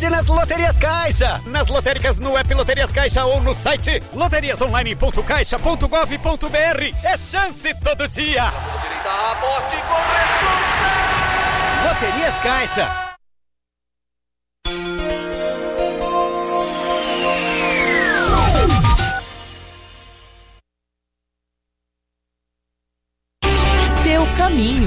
sorte nas Loterias Caixa. Nas lotéricas, no app Loterias Caixa ou no site loteriasonline.caixa.gov.br. É chance todo dia. Aposte com responsa. Loterias Caixa. Seu caminho.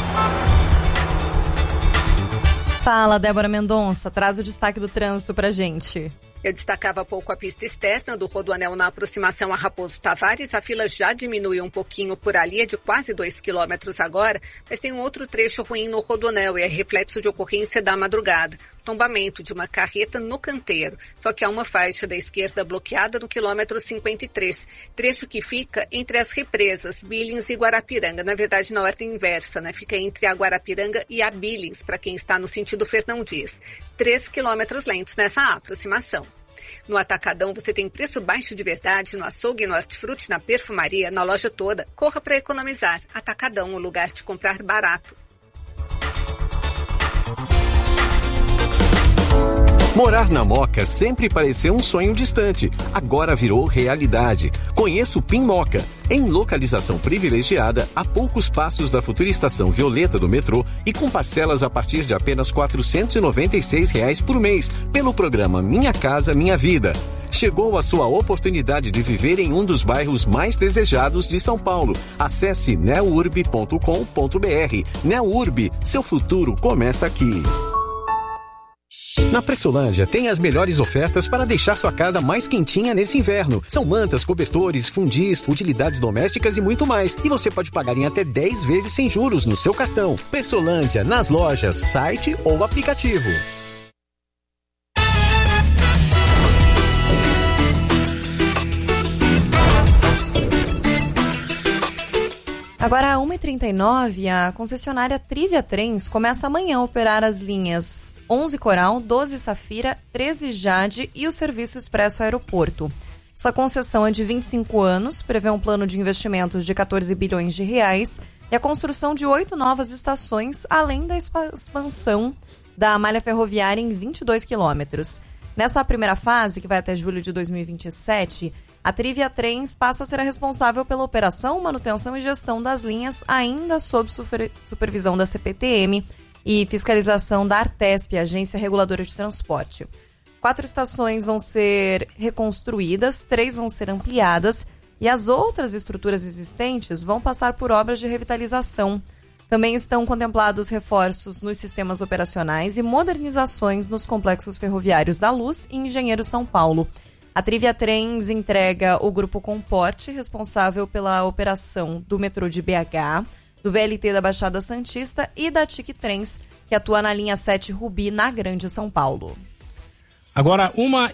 Fala, Débora Mendonça, traz o destaque do trânsito pra gente. Eu destacava há pouco a pista externa do Rodoanel na aproximação a Raposo Tavares. A fila já diminuiu um pouquinho por ali, é de quase 2 quilômetros agora, mas tem um outro trecho ruim no Rodoanel e é reflexo de ocorrência da madrugada. Tombamento de uma carreta no canteiro. Só que há uma faixa da esquerda bloqueada no quilômetro 53, trecho que fica entre as represas Billings e Guarapiranga. Na verdade, na ordem inversa, né? Fica entre a Guarapiranga e a Billings, para quem está no sentido Fernão Dias. 3 quilômetros lentos nessa aproximação. No Atacadão você tem preço baixo de verdade, no açougue, no hortifruti, na perfumaria, na loja toda. Corra para economizar. Atacadão, o lugar de comprar barato. Morar na Moca sempre pareceu um sonho distante. Agora virou realidade. Conheça o PIN Moca. Em localização privilegiada, a poucos passos da futura estação Violeta do metrô e com parcelas a partir de apenas R$ 496 por mês, pelo programa Minha Casa Minha Vida. Chegou a sua oportunidade de viver em um dos bairros mais desejados de São Paulo. Acesse neurb.com.br. Neurb, seu futuro começa aqui. Na Pressolândia tem as melhores ofertas para deixar sua casa mais quentinha nesse inverno. São mantas, cobertores, fundis, utilidades domésticas e muito mais. E você pode pagar em até 10 vezes sem juros no seu cartão. Pressolândia, nas lojas, site ou aplicativo. Agora, às 1h39, a concessionária Trivia Trens começa amanhã a operar as linhas 11 Coral, 12 Safira, 13 Jade e o Serviço Expresso Aeroporto. Essa concessão é de 25 anos, prevê um plano de investimentos de 14 bilhões de reais e a construção de 8 novas estações, além da expansão da malha ferroviária em 22 quilômetros. Nessa primeira fase, que vai até julho de 2027, a Trivia Trens passa a ser a responsável pela operação, manutenção e gestão das linhas, ainda sob supervisão da CPTM e fiscalização da Artesp, Agência Reguladora de Transporte. 4 estações vão ser reconstruídas, 3 vão ser ampliadas e as outras estruturas existentes vão passar por obras de revitalização. Também estão contemplados reforços nos sistemas operacionais e modernizações nos complexos ferroviários da Luz e Engenheiro São Paulo. A Trivia Trens entrega o Grupo Comporte, responsável pela operação do metrô de BH, do VLT da Baixada Santista e da TIC Trens, que atua na linha 7 Rubi, na Grande São Paulo. Agora,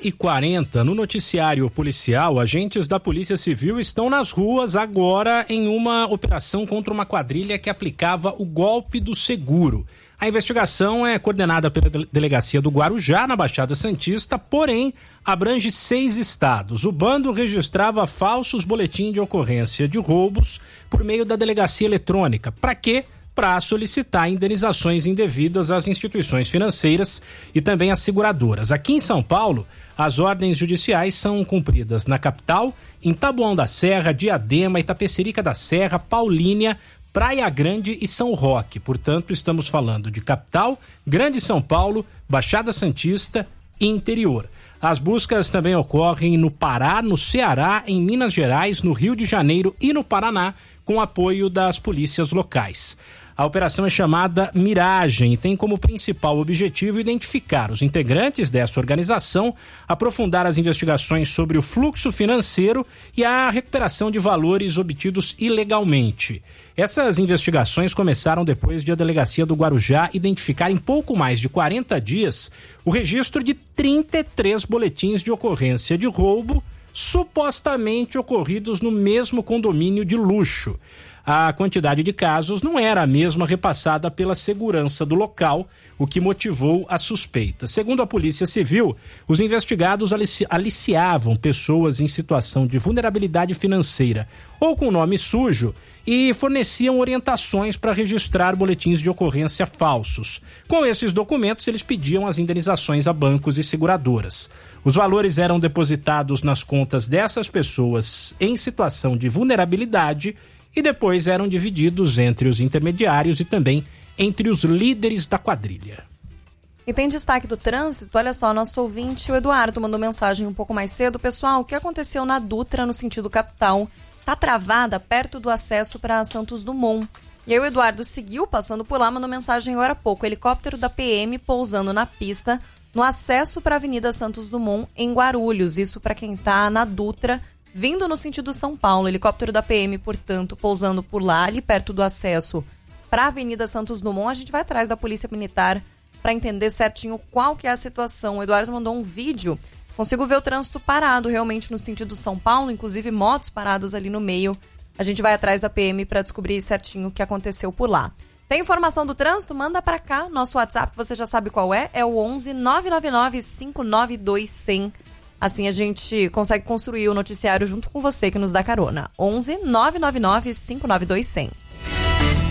1h40, no noticiário policial, agentes da Polícia Civil estão nas ruas agora em uma operação contra uma quadrilha que aplicava o golpe do seguro. A investigação é coordenada pela Delegacia do Guarujá, na Baixada Santista, porém abrange 6 estados. O bando registrava falsos boletins de ocorrência de roubos por meio da delegacia eletrônica. Para quê? Para solicitar indenizações indevidas às instituições financeiras e também às seguradoras. Aqui em São Paulo, as ordens judiciais são cumpridas na capital, em Taboão da Serra, Diadema, Itapecerica da Serra, Paulínia, Praia Grande e São Roque. Portanto, estamos falando de capital, Grande São Paulo, Baixada Santista e interior. As buscas também ocorrem no Pará, no Ceará, em Minas Gerais, no Rio de Janeiro e no Paraná, com apoio das polícias locais. A operação é chamada Miragem e tem como principal objetivo identificar os integrantes dessa organização, aprofundar as investigações sobre o fluxo financeiro e a recuperação de valores obtidos ilegalmente. Essas investigações começaram depois de a Delegacia do Guarujá identificar em pouco mais de 40 dias o registro de 33 boletins de ocorrência de roubo supostamente ocorridos no mesmo condomínio de luxo. a quantidade de casos não era a mesma repassada pela segurança do local, o que motivou a suspeita. Segundo a Polícia Civil, os investigados aliciavam pessoas em situação de vulnerabilidade financeira ou com nome sujo e forneciam orientações para registrar boletins de ocorrência falsos. Com esses documentos, eles pediam as indenizações a bancos e seguradoras. Os valores eram depositados nas contas dessas pessoas em situação de vulnerabilidade e depois eram divididos entre os intermediários e também entre os líderes da quadrilha. E tem destaque do trânsito, olha só, nosso ouvinte, o Eduardo, mandou mensagem um pouco mais cedo. Pessoal, o que aconteceu na Dutra, no sentido capital, tá travada perto do acesso para Santos Dumont. E aí o Eduardo seguiu passando por lá, mandou mensagem agora há pouco. Helicóptero da PM pousando na pista, no acesso para a Avenida Santos Dumont, em Guarulhos. Isso para quem tá na Dutra, vindo no sentido São Paulo. Helicóptero da PM, portanto, pousando por lá, ali perto do acesso para a Avenida Santos Dumont. A gente vai atrás da Polícia Militar para entender certinho qual que é a situação. O Eduardo mandou um vídeo. Consigo ver o trânsito parado realmente no sentido São Paulo, inclusive motos paradas ali no meio. A gente vai atrás da PM para descobrir certinho o que aconteceu por lá. Tem informação do trânsito? Manda para cá. Nosso WhatsApp, você já sabe qual é o 11 999 592 100. Assim a gente consegue construir o noticiário junto com você que nos dá carona. 11 999 592 100.